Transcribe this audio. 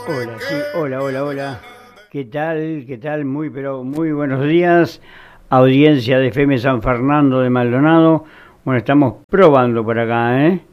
Hola, sí, hola, hola, hola. ¿Qué tal? ¿Qué tal? Muy, pero muy buenos días. Audiencia de FM San Fernando de Maldonado. Bueno, estamos probando por acá, ¿eh?